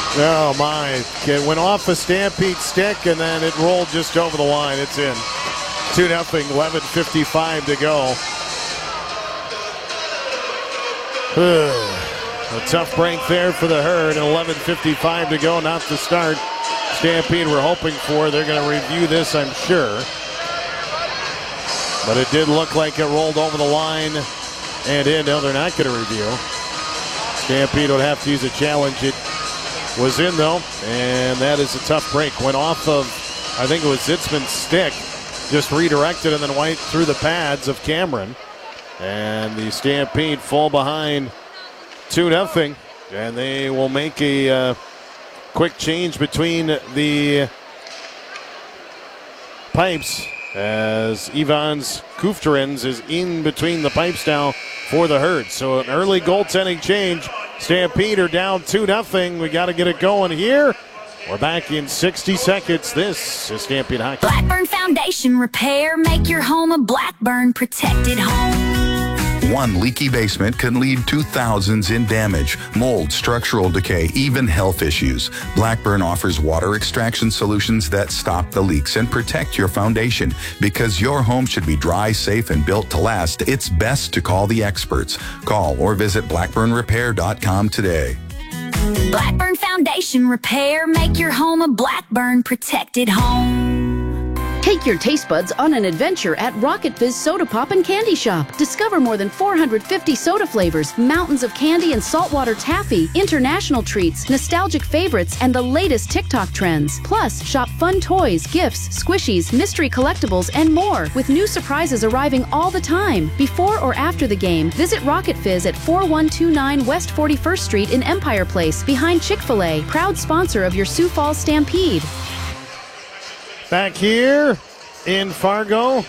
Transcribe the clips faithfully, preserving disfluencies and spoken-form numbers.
Oh, my. It went off a Stampede stick, and then it rolled just over the line. It's in. two nothing, eleven fifty-five to go. A tough break there for the Herd, and eleven fifty-five to go. Not the start Stampede we're hoping for. They're going to review this, I'm sure. But it did look like it rolled over the line and in. No, they're not going to review. Stampede would have to use a challenge. It was in, though, and that is a tough break. Went off of, I think it was Zitzman's stick, just redirected and then went through the pads of Cameron. And the Stampede fall behind two nothing, and they will make a uh, quick change between the pipes as Ivans Kufterins is in between the pipes now for the Herd. So an early goaltending change. Stampede are down two nothing. We got to get it going here. We're back in sixty seconds. This is Stampede Hockey. Blackburn Foundation Repair. Make your home a Blackburn protected home. One leaky basement can lead to thousands in damage, mold, structural decay, even health issues. Blackburn offers water extraction solutions that stop the leaks and protect your foundation. Because your home should be dry, safe, and built to last, it's best to call the experts. Call or visit blackburn repair dot com today. Blackburn Foundation Repair. Make your home a Blackburn protected home. Take your taste buds on an adventure at Rocket Fizz Soda Pop and Candy Shop. Discover more than four hundred fifty soda flavors, mountains of candy and saltwater taffy, international treats, nostalgic favorites, and the latest TikTok trends. Plus, shop fun toys, gifts, squishies, mystery collectibles, and more, with new surprises arriving all the time. Before or after the game, visit Rocket Fizz at forty-one twenty-nine West forty-first Street in Empire Place, behind Chick-fil-A, proud sponsor of your Sioux Falls Stampede. Back here in Fargo,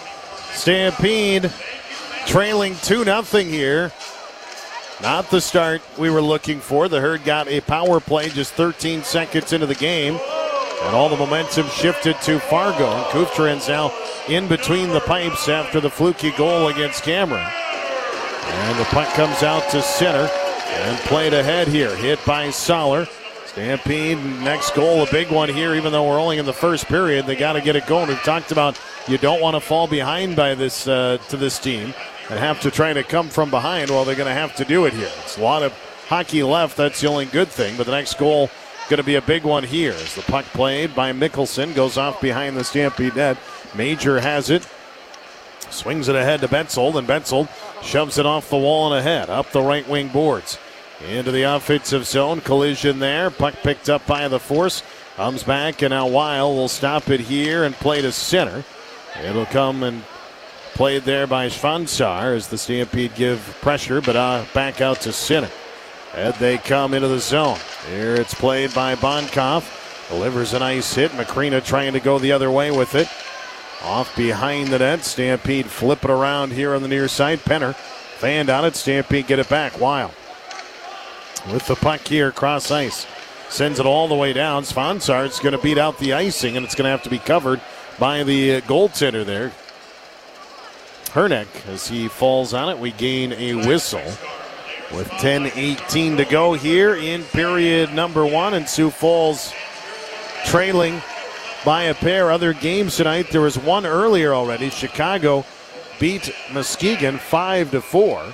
Stampede trailing two nothing here. Not the start we were looking for. The Herd got a power play just thirteen seconds into the game, and all the momentum shifted to Fargo. And Kuftrins now in between the pipes after the fluky goal against Cameron. And the puck comes out to center and played ahead here. Hit by Soller. Stampede, next goal, a big one here, even though we're only in the first period. They got to get it going. We've talked about you don't want to fall behind by this uh, to this team and have to try to come from behind. Well, they're going to have to do it here. It's a lot of hockey left. That's the only good thing. But the next goal going to be a big one here as the puck played by Mickelson goes off behind the Stampede net. Major has it. Swings it ahead to Betzold, and Betzold shoves it off the wall and ahead, up the right wing boards. Into the offensive zone, collision there. Puck picked up by the Force. Comes back, and now Weil will stop it here and play to center. It'll come and played there by Schvansar as the Stampede give pressure, but uh, back out to center. And they come into the zone. Here it's played by Bonkoff. Delivers a nice hit. Macrina trying to go the other way with it. Off behind the net. Stampede flip it around here on the near side. Penner fanned on it. Stampede get it back. Weil with the puck here, cross ice. Sends it all the way down. Svansar's going to beat out the icing, and it's going to have to be covered by the uh, goaltender there. Herneck, as he falls on it, we gain a whistle with ten eighteen to go here in period number one, and Sioux Falls trailing by a pair. Other games tonight, there was one earlier already. Chicago beat Muskegon five to four.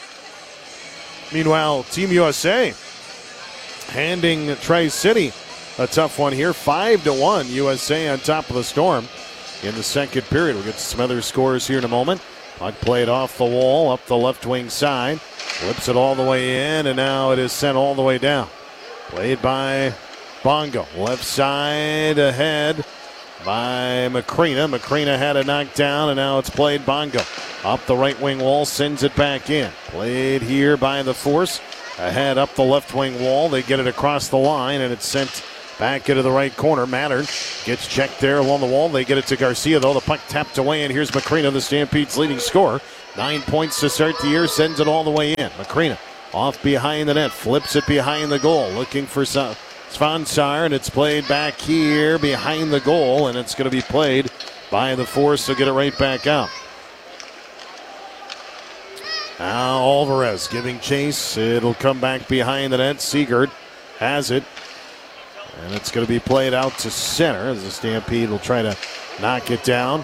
Meanwhile, Team U S A handing Tri-City a tough one here, five to one. U S A on top of the Storm in the second period. We'll get to some other scores here in a moment. Puck played off the wall, up the left wing side. Flips it all the way in, and now it is sent all the way down. Played by Bongo. Left side ahead by Macrina. Macrina had it knocked down, and now it's played Bongo. Up the right wing wall, sends it back in. Played here by the Force. Ahead up the left wing wall. They get it across the line, and it's sent back into the right corner. Mattern gets checked there along the wall. They get it to Garcia, though. The puck tapped away, and here's Macrina, the Stampede's leading scorer. Nine points to start the year, sends it all the way in. Macrina off behind the net, flips it behind the goal, looking for Svansar, and it's played back here behind the goal, and it's going to be played by the Force, so get it right back out. Now Alvarez giving chase. It'll come back behind the net. Seegert has it. And it's going to be played out to center as the Stampede will try to knock it down.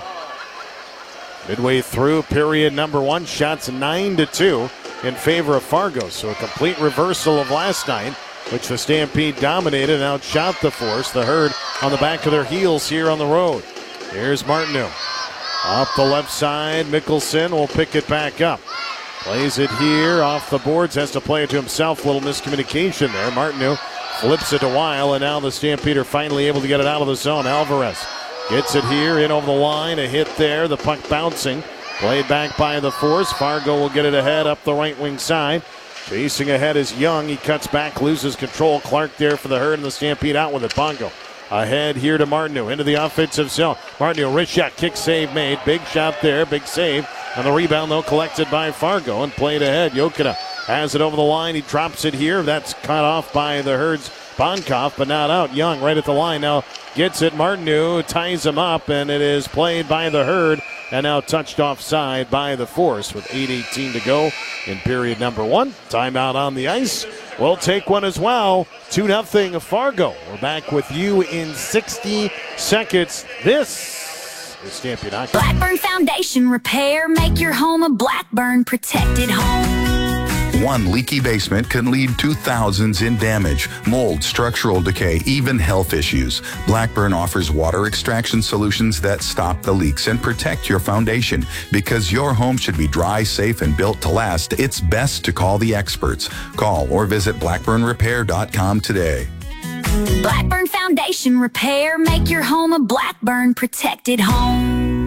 Midway through period number one, shots nine to two in favor of Fargo. So a complete reversal of last night, which the Stampede dominated and outshot the Force. The Herd on the back of their heels here on the road. Here's Martineau. Up the left side, Mickelson will pick it back up. Plays it here off the boards, has to play it to himself. A little miscommunication there. Martineau flips it to Weil, and now the Stampede are finally able to get it out of the zone. Alvarez gets it here, in over the line, a hit there. The puck bouncing. Played back by the Force. Fargo will get it ahead up the right wing side. Chasing ahead is Young. He cuts back, loses control. Clark there for the Herd, and the Stampede out with it. Bongo ahead here to Martineau into the offensive zone. Martineau, wrist shot, kick save made. Big shot there, big save. And the rebound, though, collected by Fargo and played ahead. Jokinen has it over the line. He drops it here. That's cut off by the Herd's Bonkoff, but not out. Young right at the line now gets it. Martineau ties him up, and it is played by the Herd and now touched offside by the Force with eight eighteen to go in period number one. Timeout on the ice. We'll take one as well. two nothing Fargo. We're back with you in sixty seconds. This is Stampede Hockey. Blackburn Foundation Repair. Make your home a Blackburn protected home. One leaky basement can lead to thousands in damage, mold, structural decay, even health issues. Blackburn offers water extraction solutions that stop the leaks and protect your foundation. Because your home should be dry, safe, and built to last, it's best to call the experts. Call or visit blackburn repair dot com today. Blackburn Foundation Repair. Make your home a Blackburn protected home.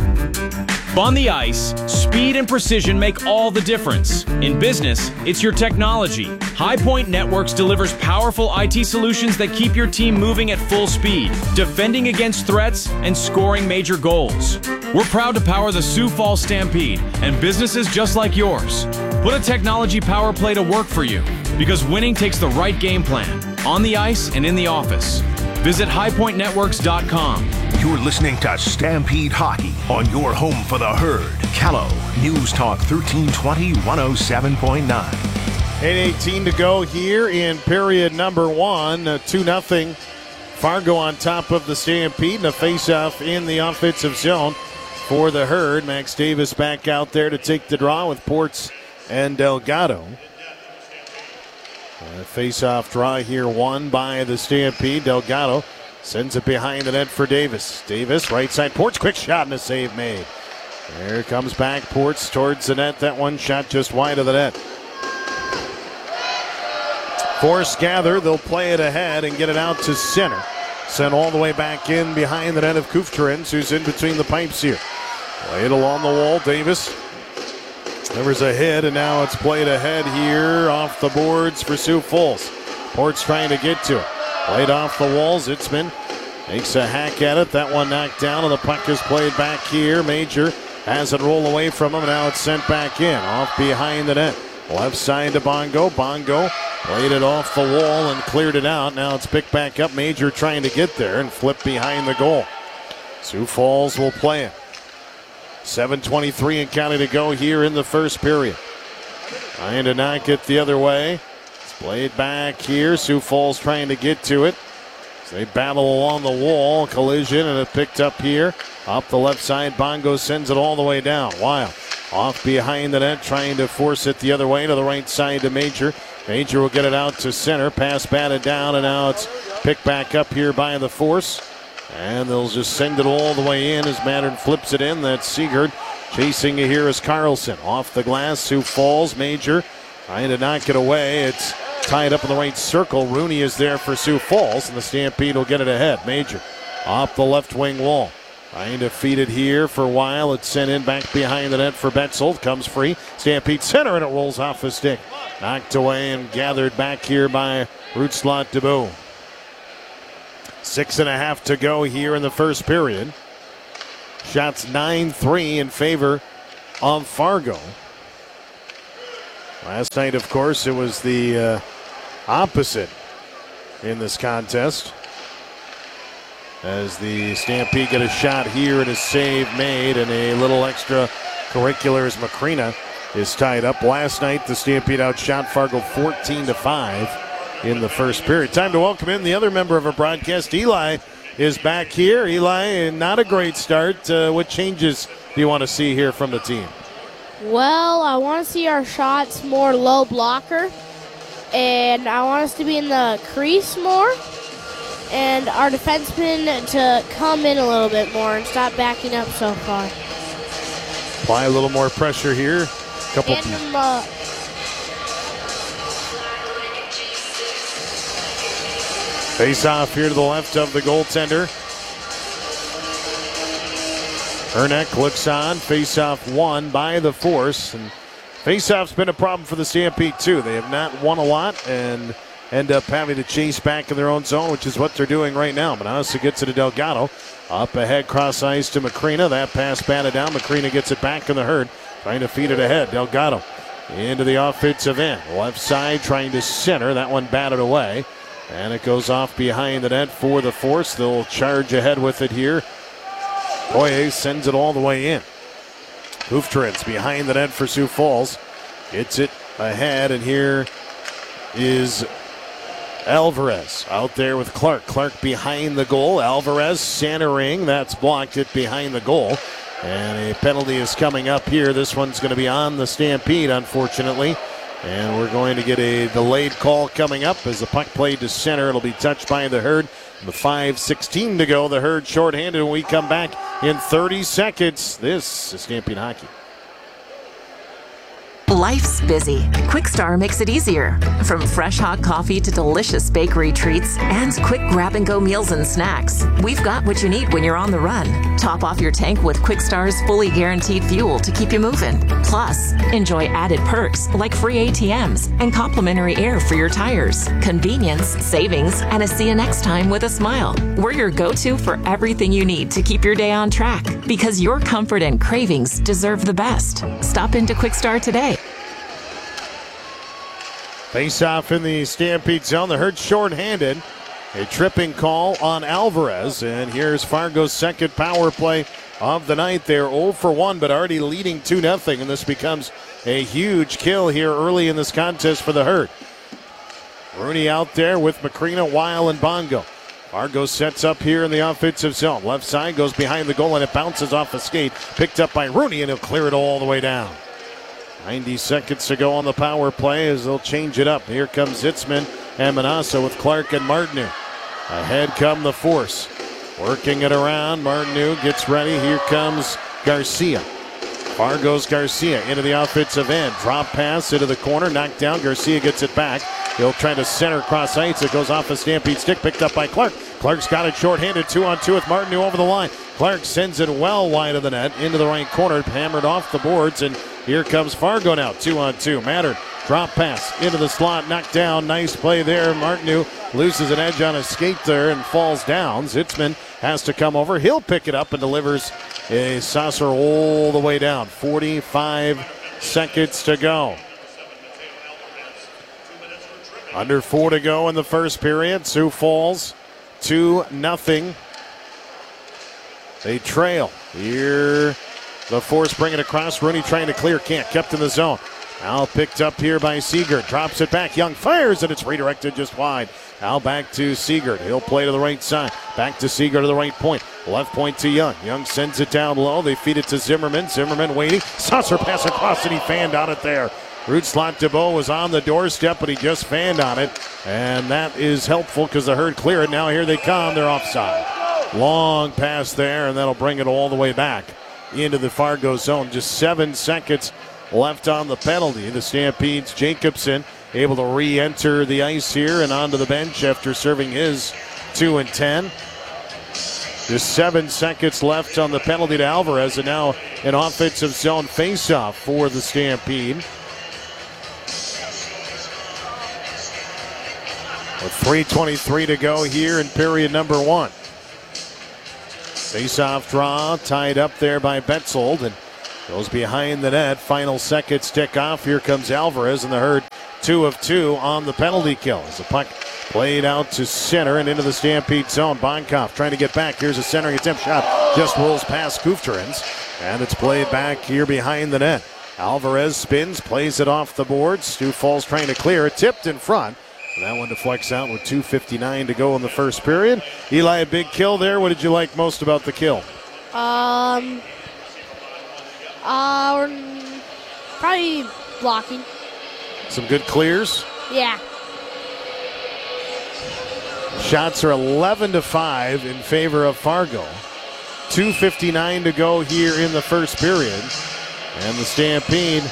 On the ice, speed and precision make all the difference. In business, it's your technology. High Point Networks delivers powerful I T solutions that keep your team moving at full speed, defending against threats, and scoring major goals. We're proud to power the Sioux Falls Stampede and businesses just like yours. Put a technology power play to work for you, because winning takes the right game plan, on the ice and in the office. Visit high point networks dot com. You're listening to Stampede Hockey on your home for the Herd. Callow, News Talk thirteen twenty, one oh seven point nine. eight eighteen to go here in period number one. Uh, two nothing. Fargo on top of the Stampede, and a face-off in the offensive zone for the Herd. Max Davis back out there to take the draw with Ports and Delgado. A face-off draw here won by the Stampede. Delgado sends it behind the net for Davis. Davis, right side, Ports, quick shot and a save made. There comes back Ports towards the net. That one shot just wide of the net. Force gather, they'll play it ahead and get it out to center. Sent all the way back in behind the net of Kufterins, who's in between the pipes here. Play it along the wall, Davis. There was a hit, and now it's played ahead here off the boards for Sioux Falls. Ports trying to get to it. Played off the walls. Itzman makes a hack at it. That one knocked down, and the puck is played back here. Major has it roll away from him, and now it's sent back in. Off behind the net. Left side to Bongo. Bongo played it off the wall and cleared it out. Now it's picked back up. Major trying to get there and flip behind the goal. Sioux Falls will play it. seven twenty-three and counting to go here in the first period. Trying to knock it the other way. It's played back here. Sioux Falls trying to get to it. So they battle along the wall. Collision, and it picked up here. Up the left side, Bongo sends it all the way down. Wild off behind the net, trying to force it the other way to the right side to Major. Major will get it out to center. Pass batted down, and now it's picked back up here by the Force. And they'll just send it all the way in as Mattern flips it in. That's Seegard. Chasing it here is Carlson. Off the glass, Sioux Falls. Major trying to knock it away. It's tied up in the right circle. Rooney is there for Sioux Falls, and the Stampede will get it ahead. Major off the left wing wall. Trying to feed it here for a while. It's sent in back behind the net for Betzel. Comes free. Stampede center, and it rolls off the stick. Knocked away and gathered back here by Rootslot DeBow. Six and a half to go here in the first period. Shots nine three in favor of Fargo. Last night, of course, it was the uh, opposite in this contest. As the Stampede get a shot here and a save made, and a little extra curricular as Macrina is tied up. Last night, the Stampede outshot Fargo fourteen to five. in the first period. Time to welcome in the other member of our broadcast. Eli is back here. Eli, not a great start. Uh, what changes do you want to see here from the team? Well, I want to see our shots more low blocker, and I want us to be in the crease more, and our defensemen to come in a little bit more and stop backing up so far. Apply a little more pressure here. Couple. And um, uh, Face off here to the left of the goaltender. Herneck looks on. Face off won by the Force. And face off's been a problem for the Stampede too. They have not won a lot and end up having to chase back in their own zone, which is what they're doing right now. Manassa gets it to Delgado. Up ahead, cross ice to Macrina. That pass batted down. Macrina gets it back in the herd. Trying to feed it ahead. Delgado into the offensive end. Left side trying to center. That one batted away. And it goes off behind the net for the Force. They'll charge ahead with it here. Boye sends it all the way in. Hooftrins behind the net for Sioux Falls. Gets it ahead, and here is Alvarez out there with Clark. Clark behind the goal. Alvarez centering. That's blocked it behind the goal. And a penalty is coming up here. This one's going to be on the Stampede, unfortunately. And we're going to get a delayed call coming up as the puck played to center. It'll be touched by the Herd. With five sixteen to go, the Herd shorthanded. When we come back in thirty seconds, this is Stampede Hockey. Life's busy. Quickstar makes it easier. From fresh hot coffee to delicious bakery treats and quick grab-and-go meals and snacks, we've got what you need when you're on the run. Top off your tank with Quickstar's fully guaranteed fuel to keep you moving. Plus, enjoy added perks like free A T Ms and complimentary air for your tires. Convenience, savings, and a see you next time with a smile. We're your go-to for everything you need to keep your day on track, because your comfort and cravings deserve the best. Stop into Quickstar today. Face off in the Stampede zone. The Herd shorthanded. A tripping call on Alvarez. And here's Fargo's second power play of the night. They're oh for one, but already leading two nothing. And this becomes a huge kill here early in this contest for the Herd. Rooney out there with Macrina, Weil, and Bongo. Fargo sets up here in the offensive zone. Left side goes behind the goal, and it bounces off a skate. Picked up by Rooney, and he'll clear it all the way down. ninety seconds to go on the power play as they'll change it up. Here comes Zitzman and Manassa with Clark and Martineau. Ahead come the Force. Working it around. Martineau gets ready. Here comes Garcia. Fargo's Garcia into the offensive end. Drop pass into the corner. Knocked down. Garcia gets it back. He'll try to center cross ice. It goes off a Stampede stick. Picked up by Clark. Clark's got it shorthanded. Two on two with Martineau over the line. Clark sends it well wide of the net into the right corner. Hammered off the boards, and here comes Fargo now. Two on two. Mattern. Drop pass into the slot. Knocked down. Nice play there. Martineau loses an edge on a skate there and falls down. Zitzman has to come over. He'll pick it up and delivers a saucer all the way down. forty-five seconds to go. Under four to go in the first period. Sioux Falls two nothing. They trail. Here the Force bring it across. Rooney trying to clear. Can't. Kept in the zone. Now picked up here by Seegert. Drops it back. Young fires, and it's redirected just wide. Now back to Seegert. He'll play to the right side. Back to Seegert to the right point. Left point to Young. Young sends it down low. They feed it to Zimmerman. Zimmerman waiting. Saucer pass across, and he fanned on it there. Rootslot DeBow was on the doorstep, but he just fanned on it. And that is helpful because the Herd clear it. Now here they come. They're offside. Long pass there, and that'll bring it all the way back into the Fargo zone. Just seven seconds left on the penalty. The Stampede's Jacobson able to re-enter the ice here and onto the bench after serving his two and ten. Just seven seconds left on the penalty to Alvarez, and now an offensive zone face-off for the Stampede. With three twenty-three to go here in period number one. Face-off draw, tied up there by Betzold, and goes behind the net. Final seconds tick off. Here comes Alvarez, and the Herd two of two on the penalty kill. As the puck played out to center and into the Stampede zone. Bonkoff trying to get back. Here's a centering attempt shot. Just rolls past Kufterins, and it's played back here behind the net. Alvarez spins, plays it off the boards. Sioux Falls trying to clear it. Tipped in front. And that one deflects out with two fifty-nine to go in the first period. Eli, a big kill there. What did you like most about the kill? Um, uh, probably blocking. Some good clears. Yeah. Shots are eleven to five in favor of Fargo. two fifty-nine to go here in the first period. And the Stampede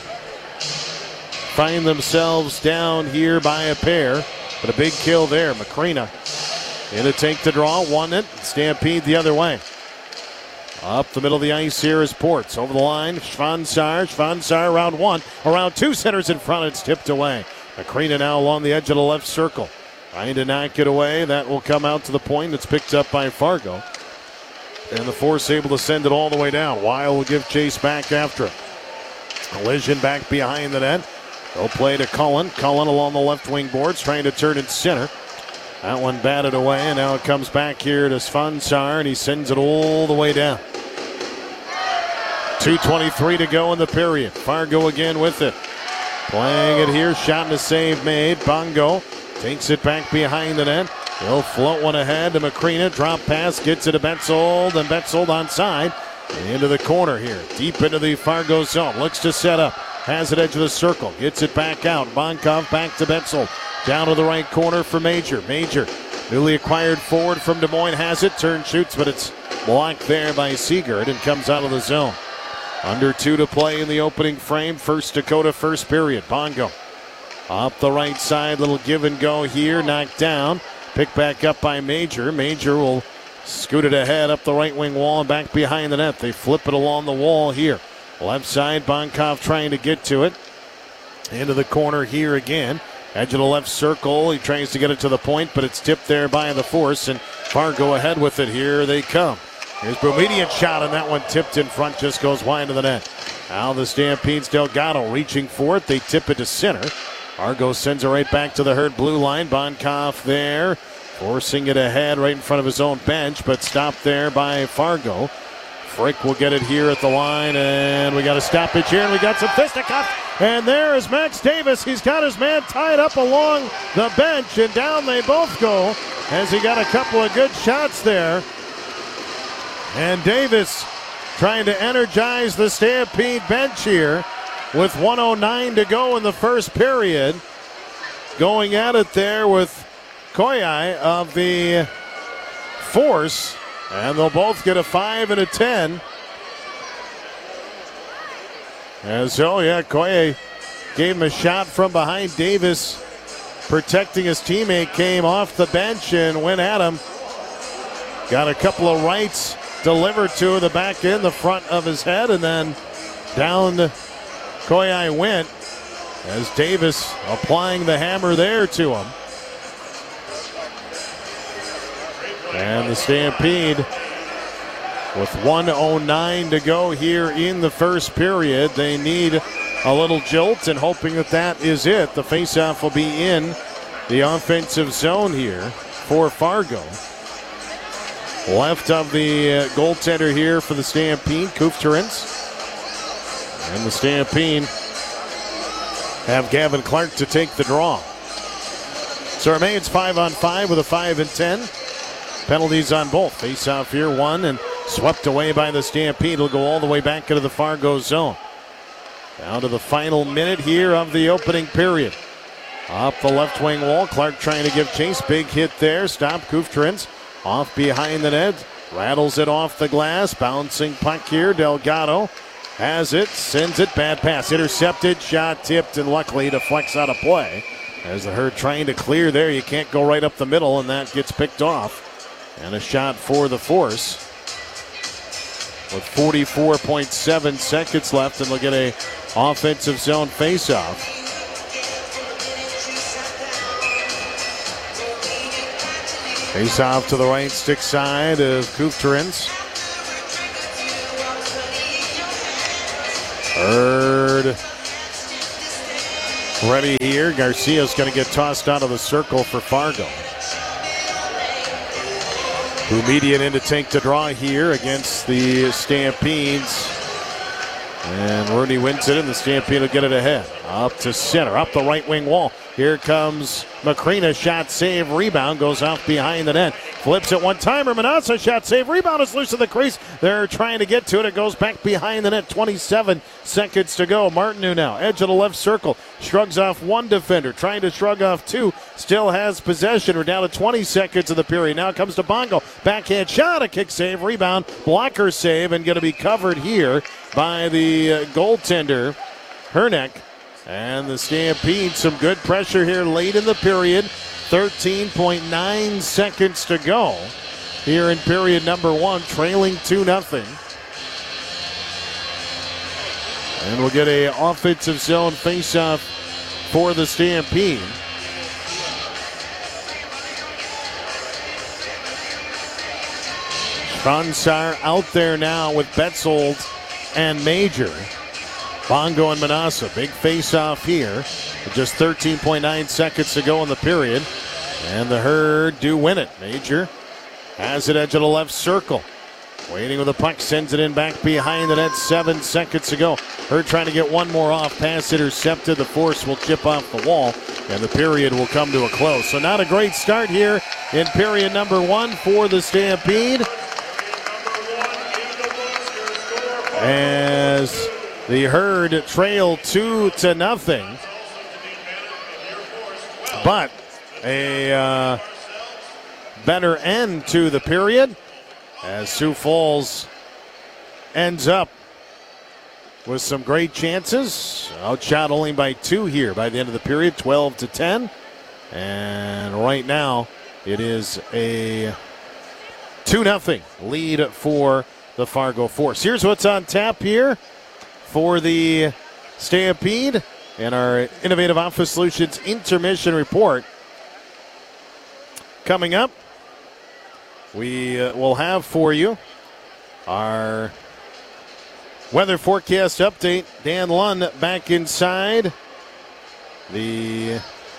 find themselves down here by a pair. But a big kill there. Macrina in to take the draw. Won it. Stampede the other way. Up the middle of the ice here is Ports. Over the line, Schvansar. Schvansar around one. Around two, centers in front. It's tipped away. Macrina now along the edge of the left circle. Trying to knock it away. That will come out to the point. It's picked up by Fargo. And the Force able to send it all the way down. Weil will give chase back after it. Collision back behind the net. They'll play to Cullen. Cullen along the left wing boards, trying to turn it center. That one batted away, and now it comes back here to Schvansar, and he sends it all the way down. two twenty-three to go in the period. Fargo again with it. Playing it here, shot and a save made. Bongo takes it back behind the net. He'll float one ahead to Macrina. Drop pass, gets it to Betzold, and Betzold onside. Into the corner here, deep into the Fargo zone. Looks to set up. Has it edge of the circle. Gets it back out. Bonkov back to Betzold. Down to the right corner for Major. Major, newly acquired forward from Des Moines, has it. Turn, shoots, but it's blocked there by Seagard and comes out of the zone. Under two to play in the opening frame. First Dakota, first period. Bongo up the right side. Little give and go here. Knocked down. Picked back up by Major. Major will scoot it ahead up the right wing wall and back behind the net. They flip it along the wall here. Left side, Bonkov trying to get to it. Into the corner here again. Edge of the left circle. He tries to get it to the point, but it's tipped there by the Force. And Fargo ahead with it. Here they come. Here's Boumedian shot, and that one tipped in front, just goes wide of the net. Now the Stampedes, Delgado reaching for it. They tip it to center. Fargo sends it right back to the Herd blue line. Bonkov there, forcing it ahead right in front of his own bench, but stopped there by Fargo. Frick will get it here at the line, and we got a stoppage here, and we got some fisticuffs. And there is Max Davis. He's got his man tied up along the bench, and down they both go as he got a couple of good shots there. And Davis trying to energize the Stampede bench here with one oh nine to go in the first period. Going at it there with Koyai of the Force. And they'll both get a five and a ten. As oh yeah, Koye gave him a shot from behind. Davis, protecting his teammate, came off the bench and went at him. Got a couple of rights delivered to the back end, the front of his head, and then down Koye went as Davis applying the hammer there to him. And the Stampede with one oh nine to go here in the first period. They need a little jolt, and hoping that that is it. The faceoff will be in the offensive zone here for Fargo. Left of the uh, goaltender here for the Stampede, Kufterins. And the Stampede have Gavin Clark to take the draw. So it remains five on five with a five and ten. Penalties on both. Face off here, one, and swept away by the Stampede. It'll go all the way back into the Fargo zone. Down to the final minute here of the opening period. Up the left wing wall. Clark trying to give chase. Big hit there. Stop Kufterins. Off behind the net. Rattles it off the glass. Bouncing puck here. Delgado has it. Sends it. Bad pass. Intercepted. Shot tipped, and luckily deflects out of play. As the Herd trying to clear there. You can't go right up the middle, and that gets picked off. And a shot for the Force with forty-four point seven seconds left, and they'll get a offensive zone faceoff. Faceoff to the right stick side of Kufterins. Herd ready here. Garcia's going to get tossed out of the circle for Fargo. Boumedian in to take the draw here against the Stampedes. And Rooney wins it, and the Stampede will get it ahead. Up to center, up the right wing wall. Here comes Macrina, shot, save, rebound, goes off behind the net. Flips it one-timer, Manassa, shot, save, rebound is loose of the crease. They're trying to get to it. It goes back behind the net, twenty-seven seconds to go. Martinu now, edge of the left circle, shrugs off one defender, trying to shrug off two, still has possession. We're down to twenty seconds of the period. Now comes to Bongo, backhand shot, a kick save, rebound, blocker save, and going to be covered here by the uh, goaltender, Herneck. And the Stampede, some good pressure here late in the period. thirteen point nine seconds to go here in period number one, trailing two nothing. And we'll get a offensive zone faceoff for the Stampede. Stronsar out there now with Betzold and Major. Bongo and Manassa, big face-off here. With just thirteen point nine seconds to go in the period. And the Herd do win it. Major has it edge of the left circle. Waiting with the puck, sends it in back behind the net, seven seconds to go. Herd trying to get one more off, pass intercepted. The force will chip off the wall, and the period will come to a close. So not a great start here in period number one for the Stampede. As the Herd trail two to nothing. But a uh, better end to the period as Sioux Falls ends up with some great chances. Outshot only by two here by the end of the period, twelve to ten. And right now it is a two nothing lead for the Fargo Force. Here's what's on tap here for the Stampede and our Innovative Office Solutions intermission report. Coming up, we uh, will have for you our weather forecast update. Dan Lund back inside the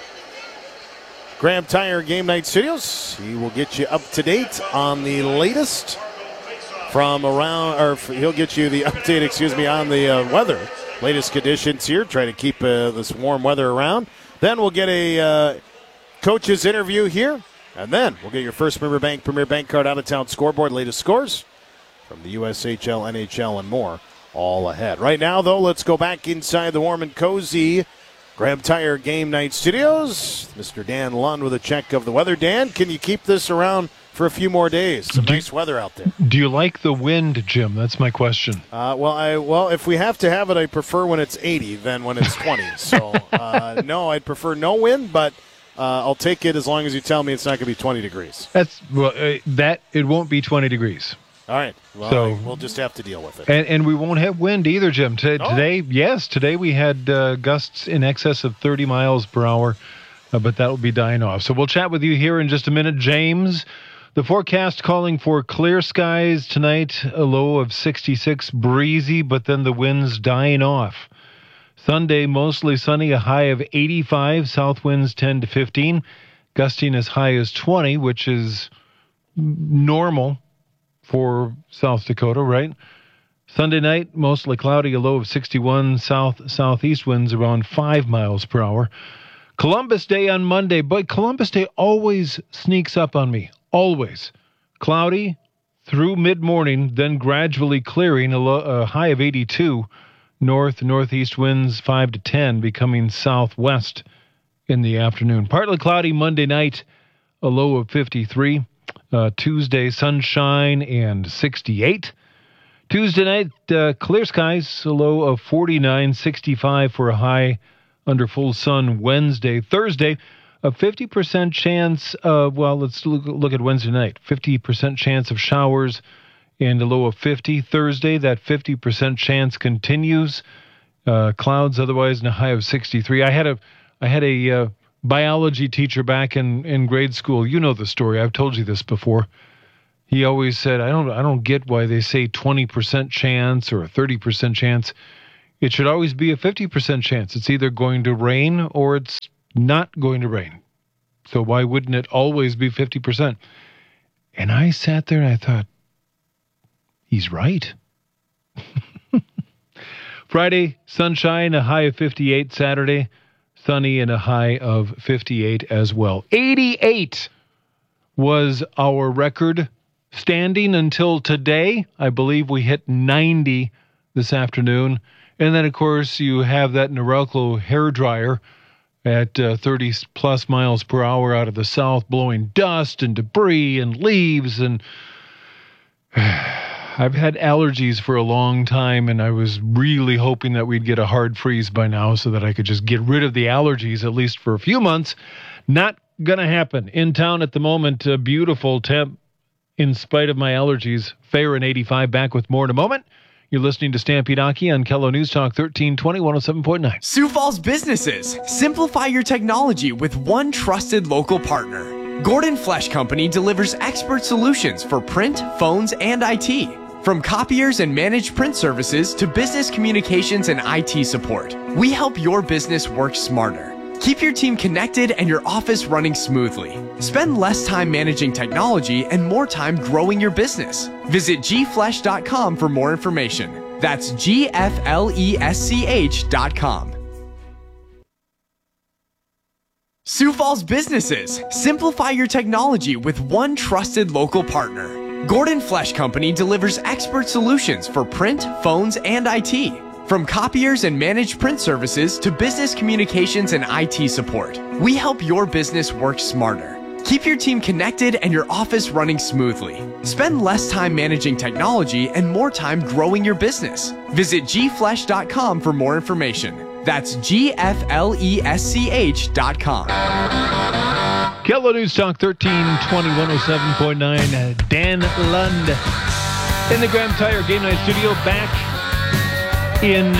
Graham Tire Game Night Studios. He will get you up to date on the latest from around, or he'll get you the update, excuse me, on the uh, weather. Latest conditions here. Try to keep uh, this warm weather around. Then we'll get a uh, coach's interview here. And then we'll get your First Member Bank Premier Bank Card out-of-town scoreboard, latest scores from the U S H L, N H L, and more all ahead. Right now, though, let's go back inside the warm and cozy Graham Tire Game Night Studios. Mister Dan Lund with a check of the weather. Dan, can you keep this around for a few more days? Some do, nice weather out there. Do you like the wind, Jim? That's my question. Uh, well, I well, if we have to have it, I prefer when it's eighty than when it's twenty. So, uh, no, I'd prefer no wind, but Uh, I'll take it as long as you tell me it's not going to be twenty degrees. That's well, uh, that it won't be twenty degrees. All right. Well, so, we'll just have to deal with it. And, and we won't have wind either, Jim. T- oh. Today, yes, today we had uh, gusts in excess of thirty miles per hour, uh, but that'll be dying off. So we'll chat with you here in just a minute. James, the forecast calling for clear skies tonight, a low of sixty-six, breezy, but then the winds dying off. Sunday, mostly sunny, a high of eighty-five, south winds ten to fifteen, gusting as high as twenty, which is normal for South Dakota, right? Sunday night, mostly cloudy, a low of sixty-one, south-southeast winds around five miles per hour. Columbus Day on Monday, but Columbus Day always sneaks up on me, always. Cloudy through mid-morning, then gradually clearing, a, low, a high of eighty-two. North, northeast winds five to ten, becoming southwest in the afternoon. Partly cloudy Monday night, a low of fifty-three. Uh, Tuesday, sunshine and sixty-eight. Tuesday night, uh, clear skies, a low of forty-nine, sixty-five for a high under full sun Wednesday. Thursday, a fifty percent chance of, well, let's look, look at Wednesday night. fifty percent chance of showers and a low of fifty. Thursday, that fifty percent chance continues. Uh, clouds otherwise and a high of sixty-three. I had a I had a uh, biology teacher back in, in grade school. You know the story. I've told you this before. He always said, I don't I don't get why they say twenty percent chance or a thirty percent chance. It should always be a fifty percent chance. It's either going to rain or it's not going to rain. So why wouldn't it always be fifty percent? And I sat there and I thought, he's right. Friday, sunshine, a high of fifty-eight. Saturday, sunny and a high of fifty-eight as well. eighty-eight was our record standing until today. I believe we hit ninety this afternoon. And then, of course, you have that Norelco hairdryer at uh, thirty plus miles per hour out of the south, blowing dust and debris and leaves. And I've had allergies for a long time, and I was really hoping that we'd get a hard freeze by now so that I could just get rid of the allergies, at least for a few months. Not going to happen. In town at the moment, a beautiful temp in spite of my allergies. Fair and eighty-five, back with more in a moment. You're listening to Stampede Hockey on Kello News Talk thirteen twenty, one oh seven point nine. Sioux Falls businesses. Simplify your technology with one trusted local partner. Gordon Flesh Company delivers expert solutions for print, phones, and I T. From copiers and managed print services to business communications and I T support, we help your business work smarter. Keep your team connected and your office running smoothly. Spend less time managing technology and more time growing your business. Visit g flesh dot com for more information. That's G F L E S C H dot com. Sioux Falls businesses. Simplify your technology with one trusted local partner. Gordon Flesh Company delivers expert solutions for print, phones, and I T. From copiers and managed print services to business communications and I T support, we help your business work smarter. Keep your team connected and your office running smoothly. Spend less time managing technology and more time growing your business. Visit g flesh dot com for more information. That's G F L E S C H dot com. Kello News Talk thirteen twenty, one oh seven point nine. Dan Lund in the Graham Tire Game Night Studio, back in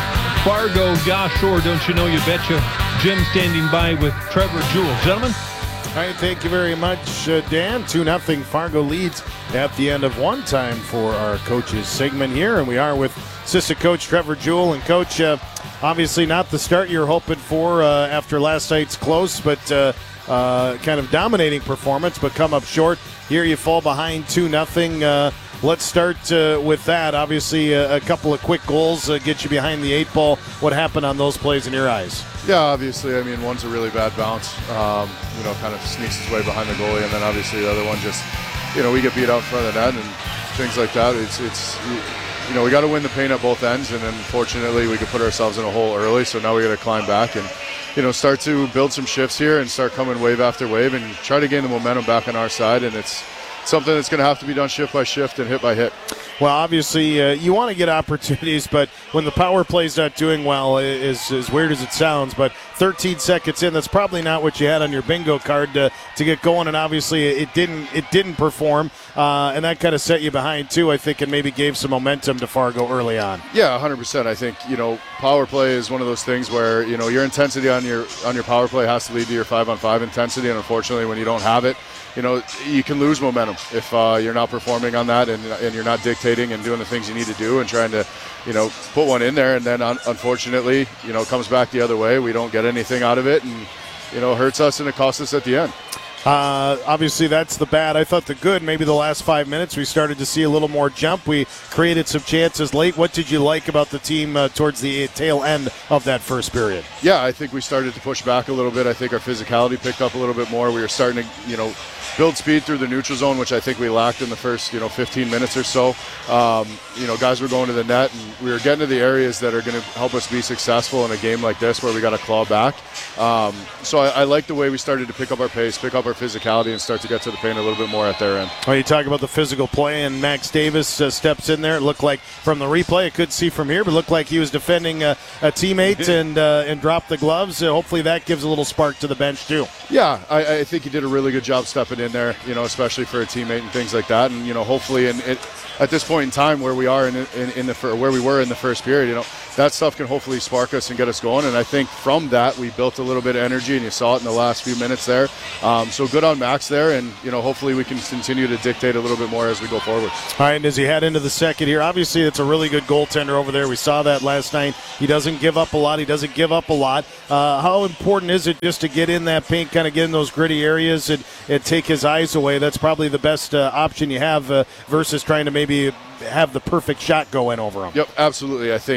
Fargo. Gosh, sure, don't you know, you betcha. Jim standing by with Trevor Jewell. Gentlemen. All right, thank you very much, uh, Dan. two nothing Fargo leads at the end of one time for our coaches segment here, and we are with assistant coach Trevor Jewell. And coach, uh, obviously not the start you're hoping for uh, after last night's close, but uh, uh, kind of dominating performance, but come up short. Here you fall behind two nothing. Uh, let's start uh, with that. Obviously, a, a couple of quick goals uh, get you behind the eight ball. What happened on those plays in your eyes? Yeah, obviously, I mean, one's a really bad bounce, um, you know, kind of sneaks his way behind the goalie, and then obviously the other one just, you know, we get beat out in front of the net and things like that. It's, it's you know, we got to win the paint at both ends, and then fortunately we could put ourselves in a hole early, so now we got to climb back and, you know, start to build some shifts here and start coming wave after wave and try to gain the momentum back on our side, and it's something that's going to have to be done shift by shift and hit by hit. Well, obviously, uh, you want to get opportunities, but when the power play's not doing well, is as weird as it sounds, but thirteen seconds in, that's probably not what you had on your bingo card to, to get going, and obviously it didn't it didn't perform, uh, and that kind of set you behind, too, I think, and maybe gave some momentum to Fargo early on. Yeah, one hundred percent. I think, you know, power play is one of those things where, you know, your intensity on your on your power play has to lead to your five-on-five intensity, and unfortunately, when you don't have it, you know, you can lose momentum if uh, you're not performing on that and, and you're not dictating and doing the things you need to do and trying to, you know, put one in there. And then, un- unfortunately, you know, it comes back the other way. We don't get anything out of it and, you know, hurts us and it costs us at the end. Uh, obviously, that's the bad. I thought the good, maybe the last five minutes, we started to see a little more jump. We created some chances late. What did you like about the team uh, towards the tail end of that first period? Yeah, I think we started to push back a little bit. I think our physicality picked up a little bit more. We were starting to, you know, build speed through the neutral zone, which I think we lacked in the first, you know, fifteen minutes or so. Um, you know, guys were going to the net, and we were getting to the areas that are going to help us be successful in a game like this where we got to claw back. Um, so I, I like the way we started to pick up our pace, pick up our physicality, and start to get to the paint a little bit more at their end. Well, you talk about the physical play, and Max Davis uh, steps in there. It looked like from the replay, I couldn't see from here, but it looked like he was defending a, a teammate and uh, and dropped the gloves. Uh, hopefully that gives a little spark to the bench too. Yeah, I, I think he did a really good job stepping in there, you know, especially for a teammate and things like that. And, you know, hopefully in it, at this point in time where we are in, in, in the where we were in the first period, you know, that stuff can hopefully spark us and get us going. And I think from that we built a little bit of energy, and you saw it in the last few minutes there. Um, so good on Max there, and, you know, hopefully we can continue to dictate a little bit more as we go forward. All right, and as he head into the second here, obviously it's a really good goaltender over there. We saw that last night. He doesn't give up a lot. He doesn't give up a lot. Uh, how important is it just to get in that paint, kind of get in those gritty areas and, and take his eyes away? That's probably the best uh, option you have uh, versus trying to maybe have the perfect shot go in over him. Yep, absolutely. I think, you know, when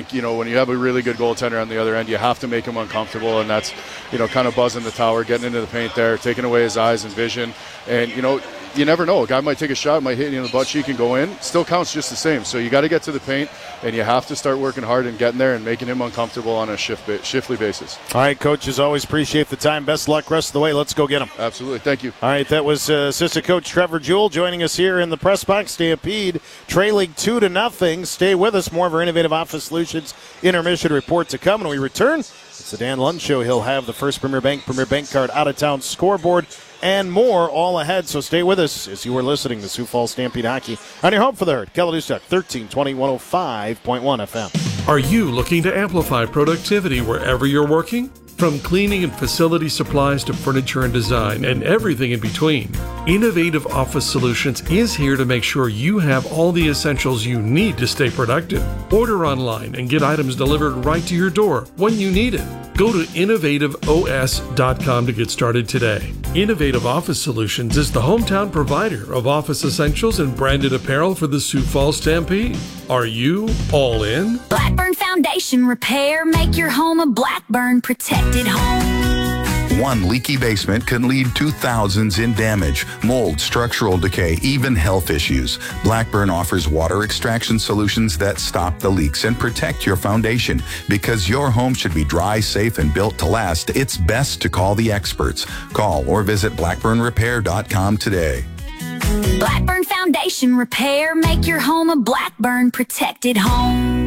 when you have a really good goaltender on the other end, you have to make him uncomfortable, and that's, you know, kind of buzzing the tower, getting into the paint there, taking away his eyes and vision. And, you know, you never know. A guy might take a shot, might hit you in the butt cheek and go in. Still counts just the same. So you got to get to the paint, and you have to start working hard and getting there and making him uncomfortable on a shift ba- shiftly basis. All right, Coach, as always, appreciate the time. Best luck rest of the way. Let's go get him. Absolutely. Thank you. All right, that was uh, Assistant Coach Trevor Jewell joining us here in the press box. Stampede trailing two to nothing. Stay with us. More of our Innovative Office Solutions intermission report to come. When we return, it's the Dan Lund Show. He'll have the First Premier Bank Premier Bank Card out-of-town scoreboard and more all ahead. So stay with us as you are listening to Sioux Falls Stampede Hockey on your home for the herd. Keller News Talk, thirteen twenty, one oh five point one F M. Are you looking to amplify productivity wherever you're working? From cleaning and facility supplies to furniture and design and everything in between, Innovative Office Solutions is here to make sure you have all the essentials you need to stay productive. Order online and get items delivered right to your door when you need it. Go to innovative O S dot com to get started today. Innovative Office Solutions is the hometown provider of office essentials and branded apparel for the Sioux Falls Stampede. Are you all in? Blackburn Foundation Repair. Make your home a Blackburn protected home. One leaky basement can lead to thousands in damage, mold, structural decay, even health issues. Blackburn offers water extraction solutions that stop the leaks and protect your foundation. Because your home should be dry, safe, and built to last, it's best to call the experts. Call or visit blackburn repair dot com today. Blackburn Foundation Repair. Make your home a Blackburn protected home.